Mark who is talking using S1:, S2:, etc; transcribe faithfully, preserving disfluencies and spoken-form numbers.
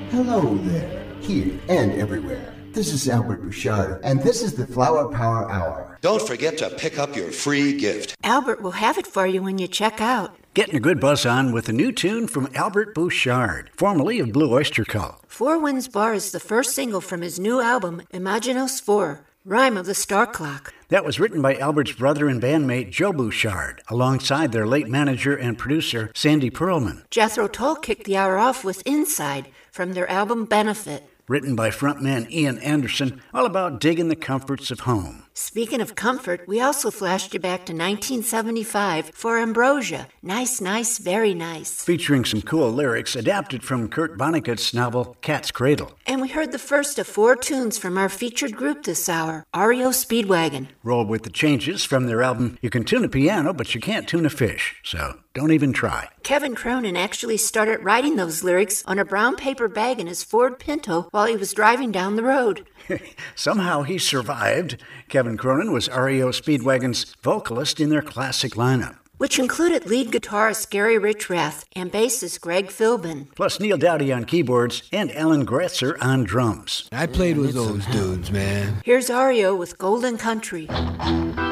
S1: Hello there, here and everywhere. This is Albert Bouchard, and this is the Flower Power Hour.
S2: Don't forget to pick up your free gift.
S3: Albert will have it for you when you check out.
S4: Getting a good buzz on with a new tune from Albert Bouchard, formerly of Blue Oyster Cult.
S3: Four Winds Bar is the first single from his new album, Imaginos four, Rhyme of the Star Clock.
S4: That was written by Albert's brother and bandmate Joe Bouchard, alongside their late manager and producer Sandy Pearlman.
S3: Jethro Tull kicked the hour off with Inside from their album Benefit.
S4: Written by frontman Ian Anderson, all about digging the comforts of home.
S3: Speaking of comfort, we also flashed you back to nineteen seventy-five for Ambrosia. Nice, nice, very nice.
S4: Featuring some cool lyrics adapted from Kurt Vonnegut's novel Cat's Cradle.
S3: And we heard the first of four tunes from our featured group this hour, R E O Speedwagon.
S4: Roll with the changes from their album You Can Tune a Piano, but You Can't Tune a Fish, so don't even try.
S3: Kevin Cronin actually started writing those lyrics on a brown paper bag in his Ford Pinto while he was driving down the road.
S4: Somehow he survived. Kevin Cronin was R E O Speedwagon's vocalist in their classic lineup,
S3: which included lead guitarist Gary Richrath and bassist Greg Philbin.
S4: Plus Neil Dowdy on keyboards and Alan Gretzer on drums.
S5: I played with those dudes, man.
S3: Here's R E O with Golden Country.